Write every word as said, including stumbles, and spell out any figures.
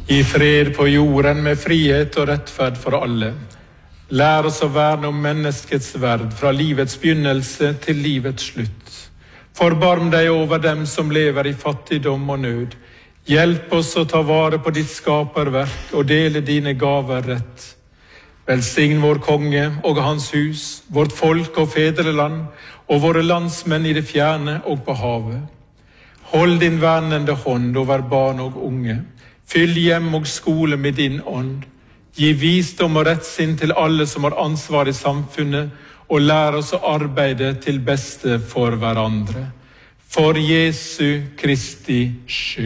Gi fred på jorden med frihet og rettferd for alle. Lær oss å verne om menneskets verd fra livets begynnelse til livets slutt. Forbarm deg over dem som lever i fattigdom og nød. Hjelp oss å ta vare på ditt skaperverk og dele dine gaver rett. Velsign vår konge og hans hus, vårt folk og fedreland, og våre landsmenn i det fjerne og på havet. Hold din vernende hånd over barn og unge. Fyll hjem og skole med din ånd. Gi visdom og rettsinn til alle som har ansvar i samfunnet, og lær oss å arbeide til beste for hverandre. For Jesu Kristi skyld.